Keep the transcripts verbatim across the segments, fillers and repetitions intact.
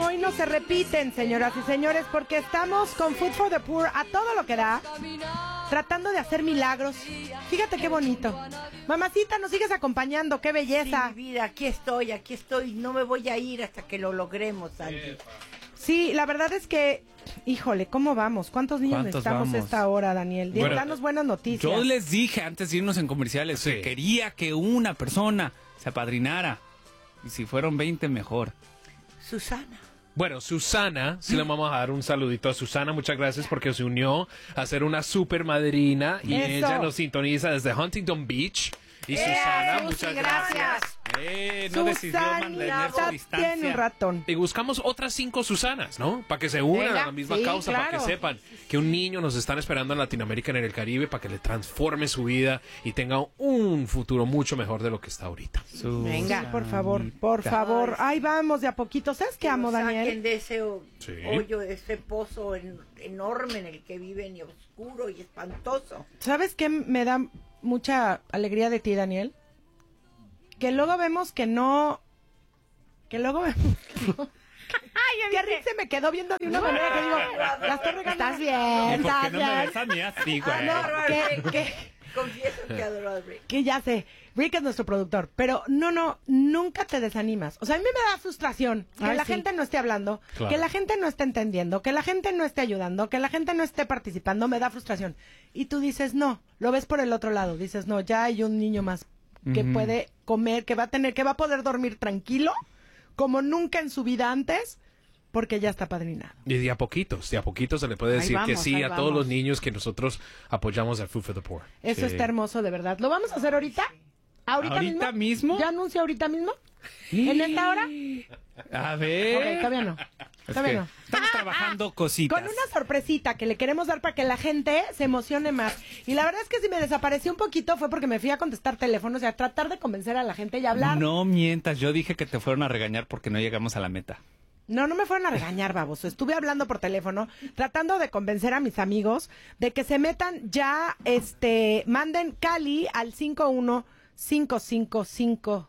como hoy no se repiten, señoras y señores, porque estamos con Food for the Poor a todo lo que da, tratando de hacer milagros. Fíjate qué bonito. Mamacita, nos sigues acompañando, qué belleza. Sí, mi vida, aquí estoy, aquí estoy, no me voy a ir hasta que lo logremos, Angie. Sí, la verdad es que, híjole, ¿cómo vamos? ¿Cuántos niños ¿Cuántos necesitamos vamos? esta hora, Daniel? Bueno, danos buenas noticias. Yo les dije antes de irnos en comerciales Sí. que quería que una persona se apadrinara. Y si fueron veinte, mejor. Susana. Bueno, Susana, sí le vamos a dar un saludito a Susana, muchas gracias porque se unió a ser una super madrina y Eso. ella nos sintoniza desde Huntington Beach. Y ¡Eh, Susana, Susi, muchas gracias! gracias. Eh, no decidió mantener su Susanita distancia. tiene un ratón. Y buscamos otras cinco Susanas, ¿no? Para que se unan Venga, a la misma sí, causa, para claro. que sepan que un niño nos están esperando en Latinoamérica, en el Caribe, para que le transforme su vida y tenga un futuro mucho mejor de lo que está ahorita. Venga, por favor, por favor. Ahí vamos de a poquito. ¿Sabes qué amo, Saquen Daniel? de ese ho- Sí. hoyo, de ese pozo en- enorme en el que viven y oscuro y espantoso. ¿Sabes qué me da mucha alegría de ti, Daniel? Que luego vemos que no... Que luego vemos que no... Que Rick se me quedó viendo de una manera que digo, la estoy regando. Estás bien, ¿Y por estás qué no me bien. ves a mí así, güey? Ah, no, que, que, Confieso que adoro a Rick. que ya sé, Rick es nuestro productor, pero no, no, nunca te desanimas. O sea, a mí me da frustración que Ay, la sí. gente no esté hablando, Claro. que la gente no esté entendiendo, que la gente no esté ayudando, que la gente no esté participando, me da frustración. Y tú dices, no, lo ves por el otro lado, dices, no, ya hay un niño más que Ujú. puede comer, que va a tener, que va a poder dormir tranquilo, como nunca en su vida antes, porque ya está padrinado. Y de a poquitos, de a poquitos se le puede Ahí decir que vamos, sí ahí a todos vamos. los niños que nosotros apoyamos al Food for the Poor. Eso Sí. está hermoso, de verdad. ¿Lo vamos a hacer ahorita? ¿Ahorita, ¿Ahorita mismo? ¿Ya anuncio ahorita mismo? ¿En esta hora? A Ok, ver. todavía no. Es Todavía que no. estamos Ah, trabajando ah, cositas. Con una sorpresita que le queremos dar para que la gente se emocione más. Y la verdad es que si me desaparecí un poquito fue porque me fui a contestar teléfonos y a tratar de convencer a la gente y hablar. No mientas, yo dije que te fueron a regañar porque no llegamos a la meta. No, no me fueron a regañar, baboso. Estuve hablando por teléfono, tratando de convencer a mis amigos de que se metan ya, este, manden Cali al cinco uno cinco cinco cinco.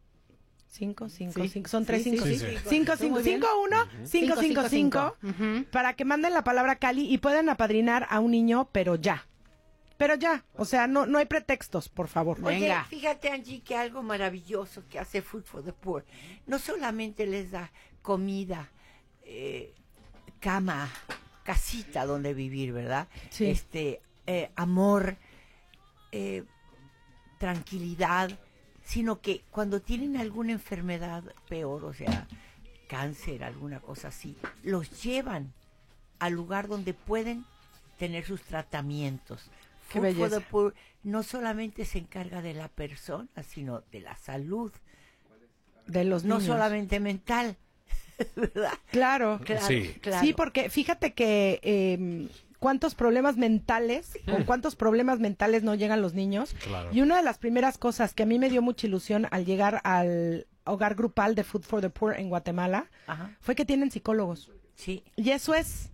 Cinco, cinco, Sí. cinco, son tres Sí, cinco, sí, cinco, sí. cinco, Muy cinco, bien. cinco, uno, cinco, cinco, cinco, para que manden la palabra Cali y puedan apadrinar a un niño, pero ya, pero ya, o sea, no, no hay pretextos, por favor. Oye, fíjate, Angie, que algo maravilloso que hace Food for the Poor. No solamente les da comida, eh, cama, casita donde vivir, ¿verdad? Sí. Este, eh, amor, eh, tranquilidad, sino que cuando tienen alguna enfermedad peor, o sea, cáncer, alguna cosa así, los llevan al lugar donde pueden tener sus tratamientos. Qué Food for belleza. the Poor no solamente se encarga de la persona, sino de la salud, De los no niños. solamente mental, ¿verdad? Claro, Claro, Sí. claro. Sí, porque fíjate que eh, cuántos problemas mentales, con cuántos problemas mentales no llegan los niños. Claro. Y una de las primeras cosas que a mí me dio mucha ilusión al llegar al hogar grupal de Food for the Poor en Guatemala Ajá. fue que tienen psicólogos. Sí. Y eso es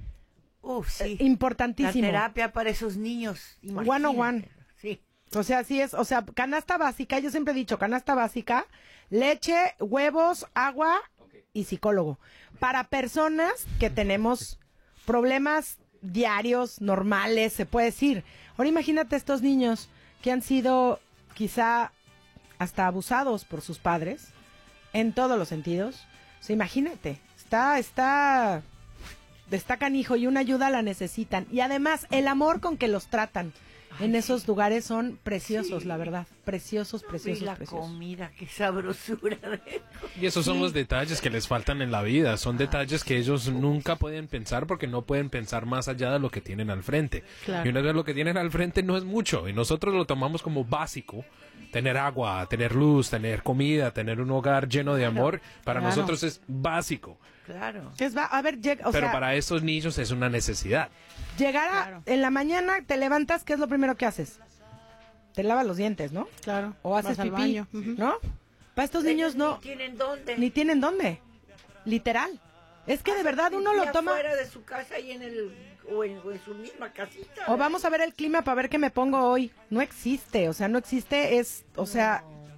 Uf, sí. eh, importantísimo. La terapia para esos niños. One on one. Sí. O sea, así es, o sea, canasta básica, yo siempre he dicho, canasta básica, leche, huevos, agua y psicólogo. Para personas que tenemos problemas diarios, normales, se puede decir. Ahora imagínate estos niños que han sido quizá hasta abusados por sus padres, en todos los sentidos. O sea, imagínate, está, está, está canijo y una ayuda la necesitan. Y además, el amor con que los tratan en esos lugares son preciosos, Sí. la verdad. Preciosos, Y preciosos, la preciosos. comida, qué sabrosura. Y esos son los detalles que les faltan en la vida. Son detalles que ellos nunca pueden pensar porque no pueden pensar más allá de lo que tienen al frente. Claro. Y una vez lo que tienen al frente no es mucho. Y nosotros lo tomamos como básico. Tener agua, tener luz, tener comida, tener un hogar lleno de amor. Para claro. nosotros es básico. Claro. Es va- a ver, llega- o Pero sea, para estos niños es una necesidad. llegar a, Claro. en la mañana, te levantas, ¿qué es lo primero que haces? Te lavas los dientes, ¿no? Claro. O haces vas al pipí, baño. Ujú. ¿no? Para estos niños Ellos no, ni tienen dónde. ni tienen dónde. Literal. Es que de verdad uno lo toma. Fuera de su casa y en el o en, o en su misma casita. O vamos a ver el clima para ver qué me pongo hoy. No existe, o sea, no existe, es, o sea,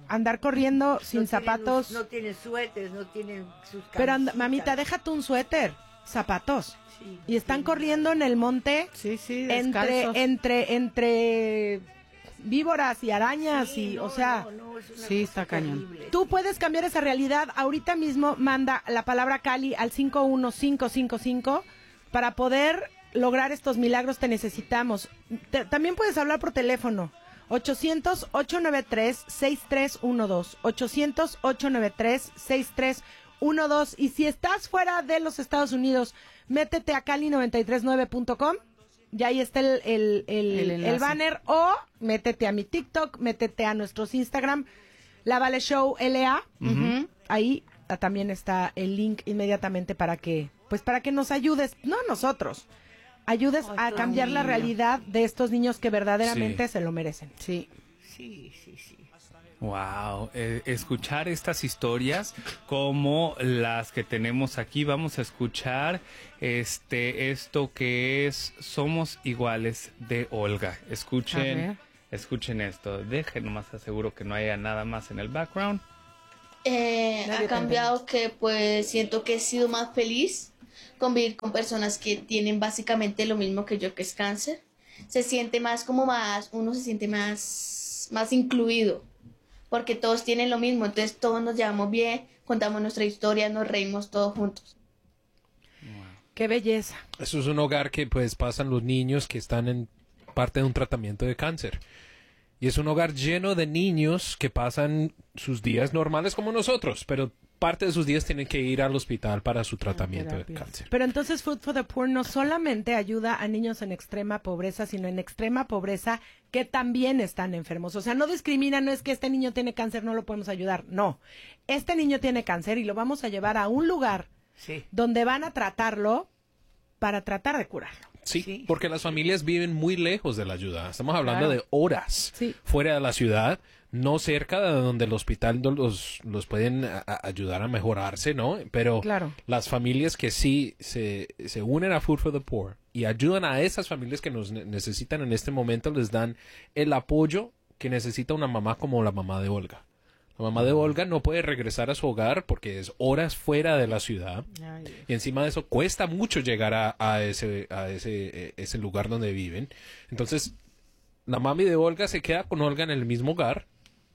andar corriendo sin no zapatos. Tienen, no tienen suéteres, no tienen sus Pero anda, mamita, déjate un suéter, zapatos. Sí, y están sí. corriendo en el monte Sí, sí, entre, descalzos. entre, entre víboras y arañas Sí, y, no, o sea, no, no, es una Sí, cosa está cañón. terrible. tú puedes cambiar esa realidad. Ahorita mismo manda la palabra Cali al cinco uno cinco cinco cinco para poder lograr estos milagros. Te necesitamos. Te- también puedes hablar por teléfono. ochocientos, ocho nueve tres, seis tres uno dos. ochocientos, ocho nueve tres, seis tres uno dos. Y si estás fuera de los Estados Unidos, métete a cali noventa y tres nueve punto com. Ya ahí está el, el, el, El enlace. el banner. O métete a mi TikTok, métete a nuestros Instagram, La Vale Show L A. Ujú. Ahí ah, también está el link inmediatamente para que, pues para que nos ayudes, no a nosotros, ayudes a Otro cambiar la niño. realidad de estos niños que verdaderamente Sí. se lo merecen. Sí. Sí, sí, sí. Wow, eh, escuchar estas historias como las que tenemos aquí, vamos a escuchar este esto que es Somos Iguales de Olga. A ver. Escuchen, escuchen esto. Dejen nomás aseguro que no haya nada más en el background. Eh, Nadie ha te cambiado que pues siento que he sido más feliz convivir con personas que tienen básicamente lo mismo que yo, que es cáncer. Se siente más como más, uno se siente más, más incluido, porque todos tienen lo mismo, entonces todos nos llevamos bien, contamos nuestra historia, nos reímos todos juntos. Qué belleza. Eso es un hogar que pues pasan los niños que están en parte de un tratamiento de cáncer. Y es un hogar lleno de niños que pasan sus días normales como nosotros, pero parte de sus días tienen que ir al hospital para su tratamiento de Terapias. cáncer. Pero entonces Food for the Poor no solamente ayuda a niños en extrema pobreza, sino en extrema pobreza que también están enfermos. O sea, no discrimina, no es que este niño tiene cáncer, no lo podemos ayudar. No, este niño tiene cáncer y lo vamos a llevar a un lugar Sí. donde van a tratarlo para tratar de curarlo. Sí, Sí. porque las familias viven muy lejos de la ayuda. Estamos hablando Claro. de horas Sí. fuera de la ciudad, no cerca de donde el hospital no los, los pueden a- a- ayudar a mejorarse, ¿no? Pero Claro. las familias que sí se, se unen a Food for the Poor y ayudan a esas familias que nos ne- necesitan en este momento, les dan el apoyo que necesita una mamá como la mamá de Olga. La mamá de Olga no puede regresar a su hogar porque es horas fuera de la ciudad. Y encima de eso cuesta mucho llegar a, a ese a ese eh, ese lugar donde viven. Entonces, la mami de Olga se queda con Olga en el mismo hogar,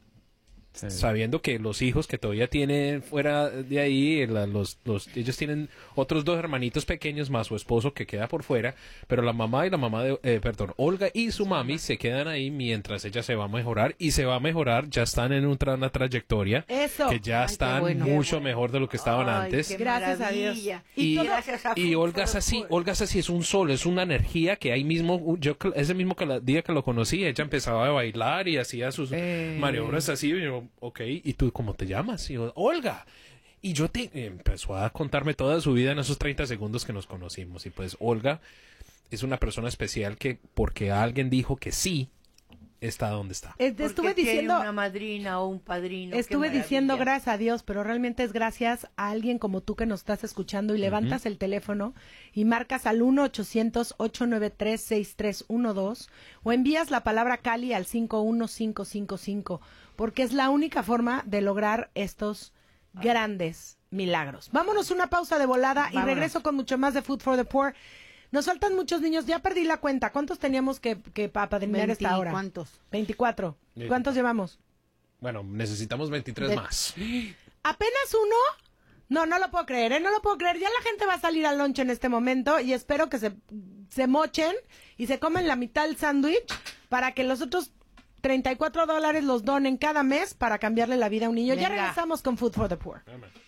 sabiendo que los hijos que todavía tienen fuera de ahí, la- los, los ellos tienen otros dos hermanitos pequeños más su esposo que queda por fuera, pero la mamá y la mamá de, eh, perdón, Olga y su mami se quedan ahí mientras ella se va a mejorar y se va a mejorar, ya están en un tra- una trayectoria Eso. que ya Ay, qué están bueno. mucho Qué bueno. mejor de lo que estaban Ay, antes. qué Gracias a Dios. maravilla. Y, todo- gracias a y Food Olga for es the así, Poor. Olga es así, es un sol, es una energía que ahí mismo, yo cl- ese mismo que la- día que lo conocí, ella empezaba a bailar y hacía sus Eh. maniobras así, y yo, ok, ¿y tú cómo te llamas? Y yo, Olga. Y yo te empezó a contarme toda su vida en esos treinta segundos que nos conocimos. Y pues Olga es una persona especial que porque alguien dijo que sí, está donde está. Eh, te Porque estuve tiene diciendo, una madrina o un padrino. qué estuve maravilla. diciendo gracias a Dios, pero realmente es gracias a alguien como tú que nos estás escuchando y levantas el teléfono y marcas al uno ochocientos, ocho nueve tres, seis tres uno dos o envías la palabra Cali al cinco uno cinco cinco cinco, porque es la única forma de lograr estos grandes milagros. Vámonos una pausa de volada y Vámonos. regreso con mucho más de Food for the Poor. Nos faltan muchos niños, ya perdí la cuenta. ¿Cuántos teníamos que, que para padrinar esta hora? ¿Cuántos? veinticuatro. ¿Cuántos llevamos? Bueno, necesitamos veintitrés De- más. ¿Apenas uno? No, no lo puedo creer, ¿eh? No lo puedo creer. Ya la gente va a salir al lunch en este momento y espero que se, se mochen y se comen la mitad del sándwich para que los otros treinta y cuatro dólares los donen cada mes para cambiarle la vida a un niño. Ya Venga. regresamos con Food for the Poor.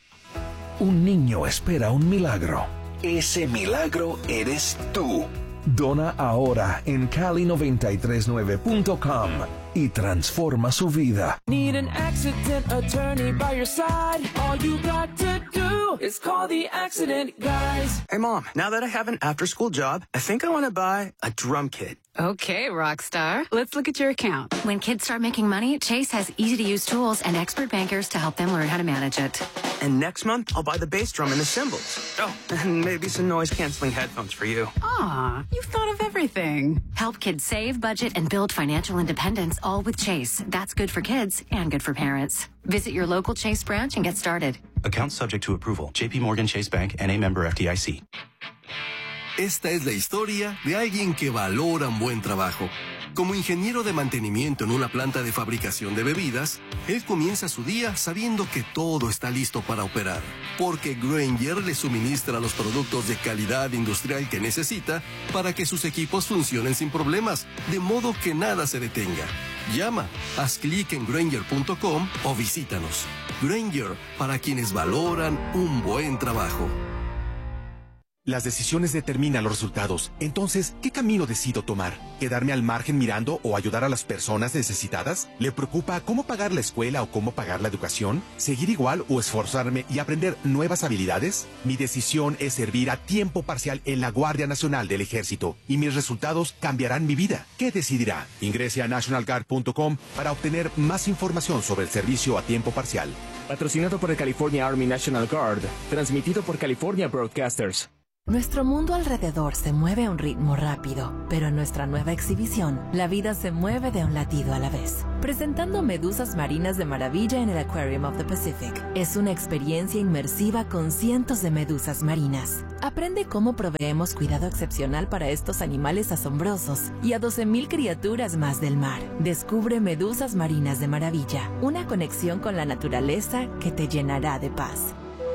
Un niño espera un milagro. Ese milagro eres tú. Dona ahora en cali noventa y tres nueve punto com y transforma su vida. Need an accident attorney by your side? All you got to do is call the accident guys. Hey, Mom, now that I have an after-school job, I think I want to buy a drum kit. Okay, Rockstar. Let's look at your account. When kids start making money, Chase has easy-to-use tools and expert bankers to help them learn how to manage it. And next month, I'll buy the bass drum and the cymbals. Oh, and maybe some noise-canceling headphones for you. Aw, you've thought of everything. Help kids save, budget, and build financial independence, all with Chase. That's good for kids and good for parents. Visit your local Chase branch and get started. Account subject to approval. J P Morgan Chase Bank, N A member F D I C. Esta es la historia de alguien que valora un buen trabajo. Como ingeniero de mantenimiento en una planta de fabricación de bebidas, él comienza su día sabiendo que todo está listo para operar, porque Grainger le suministra los productos de calidad industrial que necesita para que sus equipos funcionen sin problemas, de modo que nada se detenga. Llama, haz clic en Grainger punto com o visítanos. Grainger, para quienes valoran un buen trabajo. Las decisiones determinan los resultados. Entonces, ¿qué camino decido tomar? ¿Quedarme al margen mirando o ayudar a las personas necesitadas? ¿Le preocupa cómo pagar la escuela o cómo pagar la educación? ¿Seguir igual o esforzarme y aprender nuevas habilidades? Mi decisión es servir a tiempo parcial en la Guardia Nacional del Ejército y mis resultados cambiarán mi vida. ¿Qué decidirá? Ingrese a national guard punto com para obtener más información sobre el servicio a tiempo parcial. Patrocinado por el California Army National Guard. Transmitido por California Broadcasters. Nuestro mundo alrededor se mueve a un ritmo rápido, pero en nuestra nueva exhibición, la vida se mueve de un latido a la vez. Presentando medusas marinas de maravilla en el Aquarium of the Pacific. Es una experiencia inmersiva con cientos de medusas marinas. Aprende cómo proveemos cuidado excepcional para estos animales asombrosos y a doce mil criaturas más del mar. Descubre Medusas Marinas de Maravilla, una conexión con la naturaleza que te llenará de paz.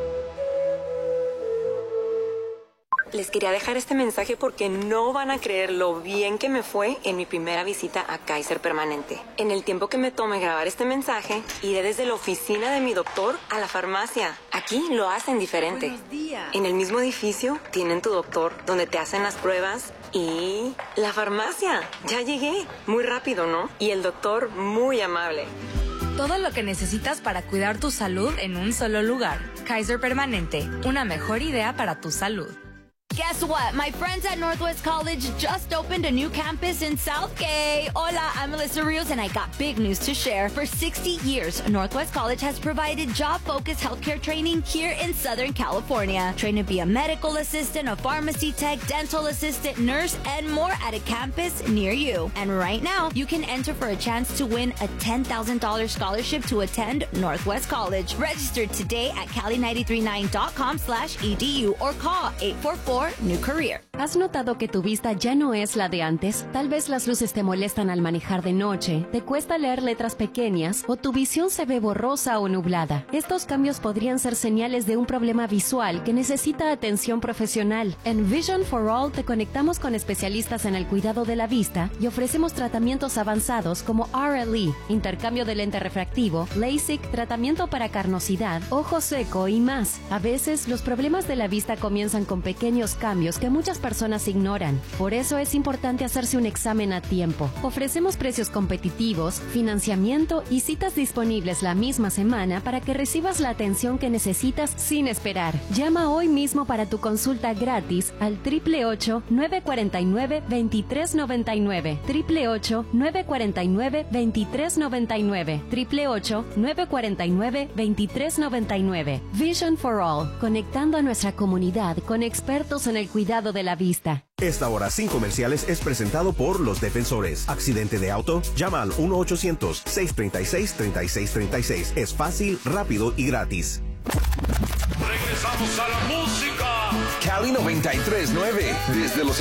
Les quería dejar este mensaje porque no van a creer lo bien que me fue en mi primera visita a Kaiser Permanente. En el tiempo que me tome grabar este mensaje, iré desde la oficina de mi doctor a la farmacia. Aquí lo hacen diferente. Buenos días. En el mismo edificio tienen tu doctor, donde te hacen las pruebas y la farmacia. Ya llegué. Muy rápido, ¿no? Y el doctor muy amable. Todo lo que necesitas para cuidar tu salud en un solo lugar. Kaiser Permanente, una mejor idea para tu salud. Guess what? My friends at Northwest College just opened a new campus in Southgate. Hola, I'm Melissa Rios, and I got big news to share. For sixty years, Northwest College has provided job-focused healthcare training here in Southern California. Train to be a medical assistant, a pharmacy tech, dental assistant, nurse, and more at a campus near you. And right now, you can enter for a chance to win a ten thousand dollars scholarship to attend Northwest College. Register today at cali nine three nine dot com slash E D U or call eight four four New Career. ¿Has notado que tu vista ya no es la de antes? Tal vez las luces te molestan al manejar de noche, te cuesta leer letras pequeñas o tu visión se ve borrosa o nublada. Estos cambios podrían ser señales de un problema visual que necesita atención profesional. En Vision for All te conectamos con especialistas en el cuidado de la vista y ofrecemos tratamientos avanzados como R L E, intercambio de lente refractivo, LASIK, tratamiento para carnosidad, ojo seco y más. A veces los problemas de la vista comienzan con pequeños cambios que muchas personas ignoran. Por eso es importante hacerse un examen a tiempo. Ofrecemos precios competitivos, financiamiento y citas disponibles la misma semana para que recibas la atención que necesitas sin esperar. Llama hoy mismo para tu consulta gratis al ocho ocho ocho, nueve cuatro nueve, dos tres nueve nueve, ocho ocho ocho, nueve cuatro nueve, dos tres nueve nueve, ocho ocho ocho, nueve cuatro nueve, dos tres nueve nueve. Vision for All, conectando a nuestra comunidad con expertos en el cuidado de la vista. Esta hora sin comerciales es presentado por Los Defensores. ¿Accidente de auto? Llama al uno ochocientos, seis tres seis, tres seis tres seis. Es fácil, rápido y gratis. Regresamos a la música. Cali noventa y tres punto nueve. Desde los